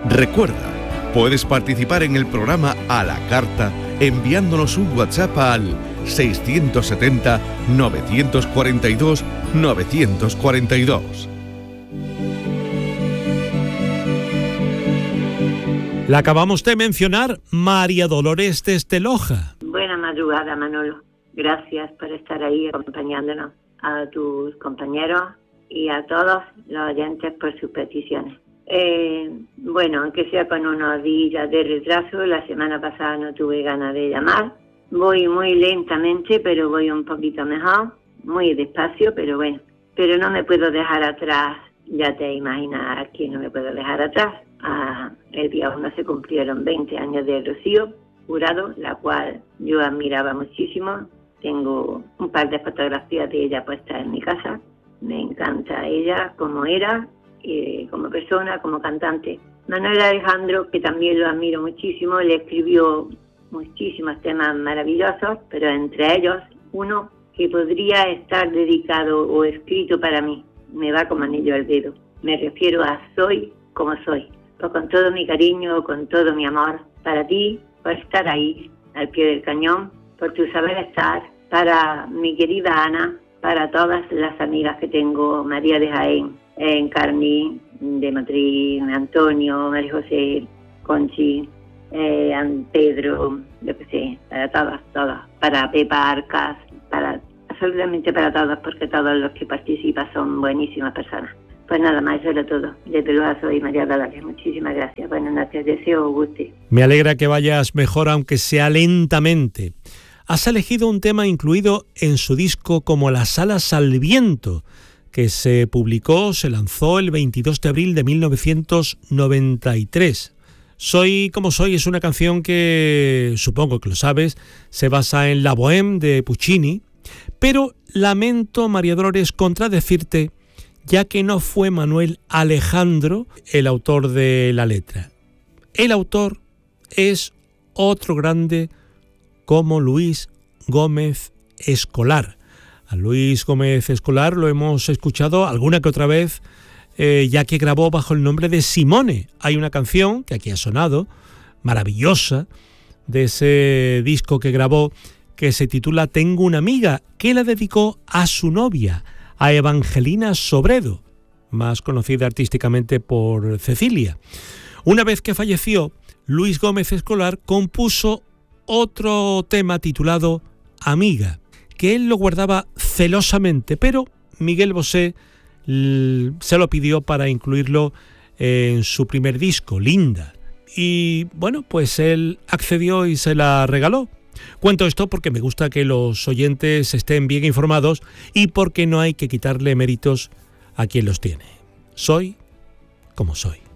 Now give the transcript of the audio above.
Recuerda, puedes participar en el programa a la carta enviándonos un WhatsApp al 670-942-942. La acabamos de mencionar, María Dolores desde Loja. Buena madrugada, Manolo. Gracias por estar ahí acompañándonos, a tus compañeros y a todos los oyentes por sus peticiones. Bueno, aunque sea con unos días de retraso, la semana pasada no tuve ganas de llamar. Voy muy lentamente, pero voy un poquito mejor, muy despacio, pero bueno. Pero no me puedo dejar atrás, ya te imaginas que no me puedo dejar atrás. El día 1 se cumplieron 20 años de Rocío Jurado, la cual yo admiraba muchísimo. Tengo un par de fotografías de ella puestas en mi casa. Me encanta ella como era, como persona, como cantante. Manuel Alejandro, que también lo admiro muchísimo, le escribió muchísimos temas maravillosos, pero entre ellos uno que podría estar dedicado o escrito para mí. Me va como anillo al dedo. Me refiero a Soy como soy. Pues con todo mi cariño, con todo mi amor para ti, por estar ahí, al pie del cañón, por tu saber estar, para mi querida Ana, para todas las amigas que tengo, María de Jaén, Encarni, de Madrid, Antonio, María José, Conchi, Pedro, yo qué sé, para todas, para Pepa Arcas, absolutamente para todas, porque todos los que participan son buenísimas personas. Pues nada más, eso era todo. Desde luego soy María Dolores. Muchísimas gracias. Buenas noches. Deseo os guste. Me alegra que vayas mejor, aunque sea lentamente. Has elegido un tema incluido en su disco Como las alas al viento, que se lanzó el 22 de abril de 1993. Soy como soy es una canción que, supongo que lo sabes, se basa en la Bohème de Puccini, pero lamento, María Dolores, contradecirte, ya que no fue Manuel Alejandro el autor de la letra. El autor es otro grande como Luis Gómez Escolar. A Luis Gómez Escolar lo hemos escuchado alguna que otra vez, ya que grabó bajo el nombre de Simone. Hay una canción que aquí ha sonado, maravillosa, de ese disco que grabó, que se titula Tengo una amiga, que la dedicó a su novia, a Evangelina Sobredo, más conocida artísticamente por Cecilia. Una vez que falleció, Luis Gómez Escolar compuso otro tema titulado Amiga, que él lo guardaba celosamente, pero Miguel Bosé se lo pidió para incluirlo en su primer disco, Linda. Y bueno, pues él accedió y se la regaló. Cuento esto porque me gusta que los oyentes estén bien informados y porque no hay que quitarle méritos a quien los tiene. Soy como soy.